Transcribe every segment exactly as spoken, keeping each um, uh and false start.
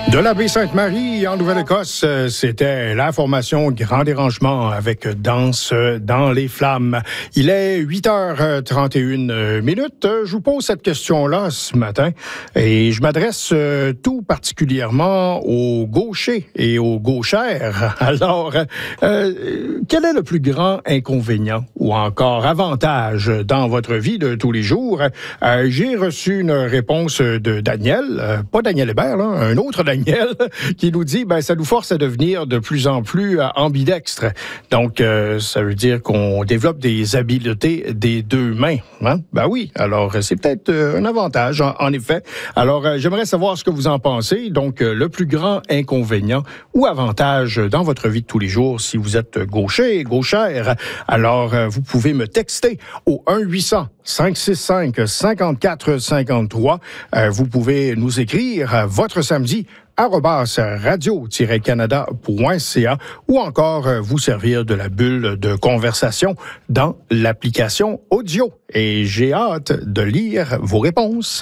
De la baie Sainte-Marie en Nouvelle-Écosse, c'était la formation Grand Dérangement avec Danse dans les flammes. Il est huit heures trente et une minutes. Je vous pose cette question-là ce matin et je m'adresse tout particulièrement aux gauchers et aux gauchères. Alors, euh, quel est le plus grand inconvénient ou encore avantage dans votre vie de tous les jours? Euh, j'ai reçu une réponse de Daniel, euh, pas Daniel Hébert, là, un autre Daniel, qui nous dit, ben, ça nous force à devenir de plus en plus euh, ambidextres. Donc, euh, ça veut dire qu'on développe des habiletés des deux mains. Hein? Ben oui, alors c'est peut-être euh, un avantage, en, en effet. Alors, euh, j'aimerais savoir ce que vous en pensez. Donc, euh, le plus grand inconvénient ou avantage dans votre vie de tous les jours, si vous êtes gaucher, gauchère, alors euh, vous pouvez me texter au un huit cents cinq six cinq cinquante-quatre cinquante-trois. Euh, vous pouvez nous écrire euh, votre samedi arobase radio-canada point c a ou encore euh, vous servir de la bulle de conversation dans l'application audio. Et j'ai hâte de lire vos réponses.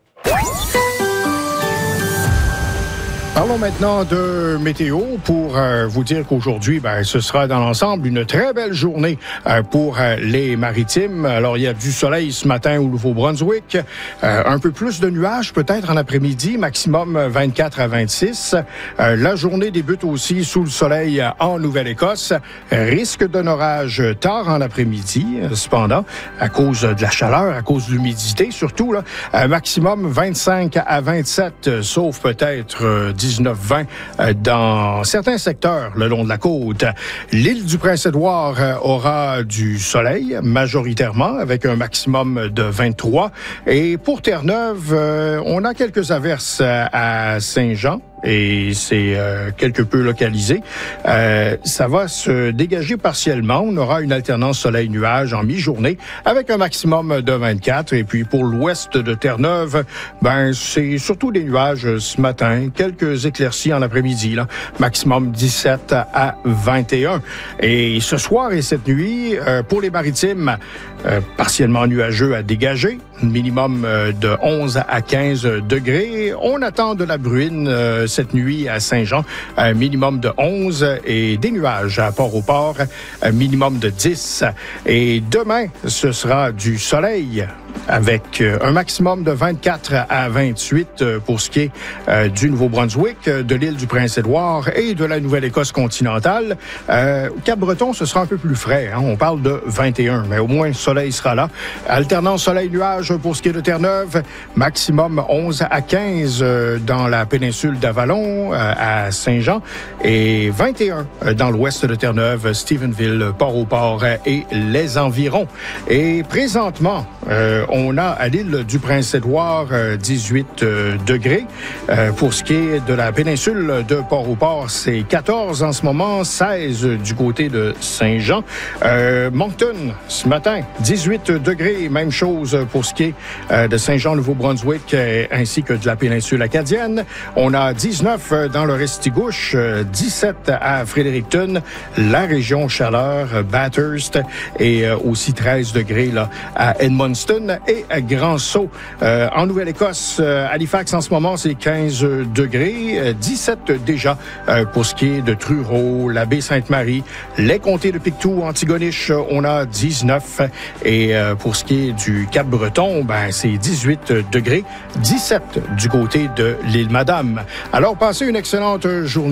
Parlons maintenant de météo pour euh, vous dire qu'aujourd'hui, ben, ce sera dans l'ensemble une très belle journée euh, pour euh, les maritimes. Alors, il y a du soleil ce matin au Nouveau-Brunswick, euh, un peu plus de nuages peut-être en après-midi, maximum vingt-quatre à vingt-six. Euh, la journée débute aussi sous le soleil en Nouvelle-Écosse. Risque d'un orage tard en après-midi, cependant, à cause de la chaleur, à cause de l'humidité surtout, là, euh, maximum vingt-cinq à vingt-sept, sauf peut-être euh, dix-neuf vingt dans certains secteurs le long de la côte. L'île du Prince-Édouard aura du soleil majoritairement avec un maximum de vingt-trois. Et pour Terre-Neuve, on a quelques averses à Saint-Jean. Et c'est euh, quelque peu localisé. Euh, ça va se dégager partiellement. On aura une alternance soleil-nuage en mi-journée avec un maximum de vingt-quatre. Et puis pour l'ouest de Terre-Neuve, ben c'est surtout des nuages ce matin. Quelques éclaircies en après-midi, là. Maximum dix-sept à vingt et un. Et ce soir et cette nuit, euh, pour les maritimes, euh, partiellement nuageux à dégager. Minimum euh, de onze à quinze degrés. On attend de la bruine euh, cette nuit à Saint-Jean, un minimum de onze et des nuages à Port-au-Port, un minimum de dix. Et demain, ce sera du soleil avec un maximum de vingt-quatre à vingt-huit pour ce qui est euh, du Nouveau-Brunswick, de l'île du Prince-Édouard et de la Nouvelle-Écosse continentale. Euh, Cap-Breton, ce sera un peu plus frais. Hein? On parle de vingt et un, mais au moins le soleil sera là. Alternance soleil-nuage pour ce qui est de Terre-Neuve, maximum onze à quinze dans la péninsule d'Avalon, euh, à Saint-Jean, et vingt et un dans l'ouest de Terre-Neuve, Stephenville, Port-au-Port et les environs. Et présentement, euh, on a à l'île du Prince-Édouard euh, dix-huit euh, degrés. Euh, pour ce qui est de la péninsule de Port-au-Port, c'est quatorze en ce moment, seize du côté de Saint-Jean. Euh, Moncton, ce matin, dix-huit degrés, même chose pour ce qui est euh, de Saint-Jean-Nouveau-Brunswick euh, ainsi que de la péninsule acadienne. On a dix-neuf dans le Restigouche, euh, dix-sept à Fredericton, la région chaleur, Bathurst, et euh, aussi treize degrés là, à Edmundston et à Grand-Sault. Euh, en Nouvelle-Écosse, euh, Halifax en ce moment, c'est quinze degrés, euh, dix-sept déjà euh, pour ce qui est de Truro, la baie Sainte-Marie, les comtés de Pictou, Antigonish, on a dix-neuf. Et euh, pour ce qui est du Cap-Breton, ben, c'est dix-huit degrés, dix-sept du côté de l'île Madame. Alors, passez une excellente journée.